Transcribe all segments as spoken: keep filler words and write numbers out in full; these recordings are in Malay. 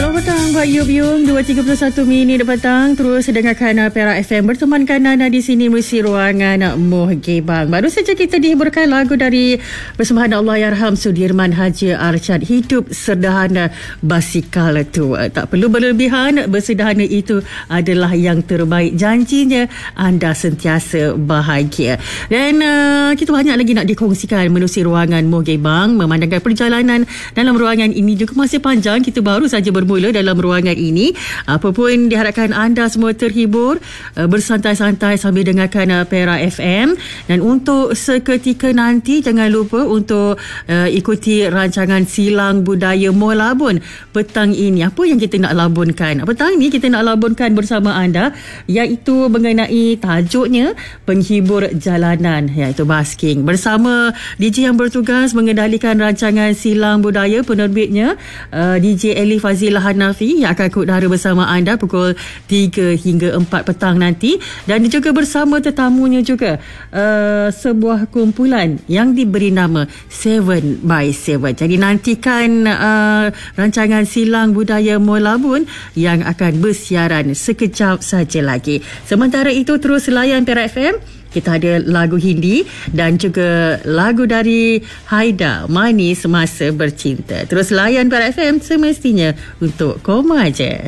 Selamat petang buat Yub-Yung. dua tiga puluh satu minit petang. Terus dengarkan uh, Perak F M. Bertemankan Nana di sini melalui ruangan uh, Muhgebang. Baru saja kita dihiburkan lagu dari persembahan Allahyarham Sudirman Haji Arsyad, Hidup Sederhana Basikal Tua. Tak perlu berlebihan, bersederhana itu adalah yang terbaik. Janjinya anda sentiasa bahagia. Dan uh, kita banyak lagi nak dikongsikan melalui ruangan Muhgebang. Memandangkan perjalanan dalam ruangan ini juga masih panjang. Kita baru saja bermula dalam ruangan ini. Apapun diharapkan anda semua terhibur, uh, bersantai-santai sambil dengarkan uh, Perak F M. Dan untuk seketika nanti jangan lupa untuk uh, ikuti rancangan Silang Budaya Molabun petang ini. Apa yang kita nak labunkan? Petang ini kita nak labunkan bersama anda, iaitu mengenai tajuknya penghibur jalanan, iaitu basking. Bersama D J yang bertugas mengendalikan rancangan Silang Budaya, penerbitnya uh, D J Eli Fazila Hanafi yang akan kudara bersama anda pukul tiga hingga empat petang nanti. Dan juga bersama tetamunya juga uh, sebuah kumpulan yang diberi nama seven by seven. Jadi nantikan uh, rancangan Silang Budaya Molabun yang akan bersiaran sekejap saja lagi. Sementara itu terus layan Perak F M. Kita ada lagu Hindi dan juga lagu dari Haida, Manis Masa Bercinta. Terus layan Perak F M semestinya untuk koma aja.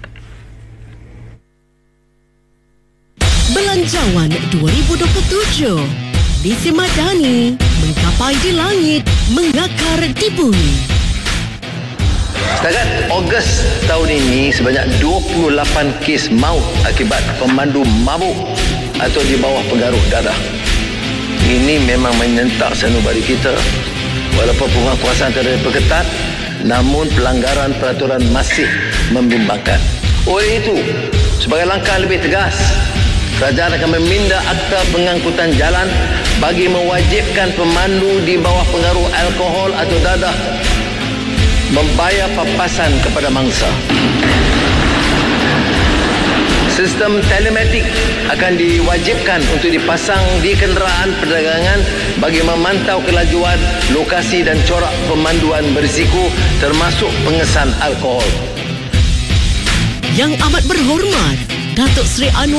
Belanjawan dua ribu dua puluh tujuh. Lisi Madani mengkapai di langit, mengakar di bumi. Setakat Ogos tahun ini, sebanyak dua puluh lapan kes maut akibat pemandu mabuk atau di bawah pengaruh darah. Ini memang menyentak sanubari kita. Walaupun penguasaan terhadap perketat, namun pelanggaran peraturan masih membimbangkan. Oleh itu, sebagai langkah lebih tegas, kerajaan akan meminda Akta Pengangkutan Jalan bagi mewajibkan pemandu di bawah pengaruh alkohol atau dadah membayar papasan kepada mangsa. Sistem telematik akan diwajibkan untuk dipasang di kenderaan perdagangan bagi memantau kelajuan, lokasi dan corak pemanduan berisiko termasuk pengesan alkohol. Yang amat berhormat, Datuk Seri Anwar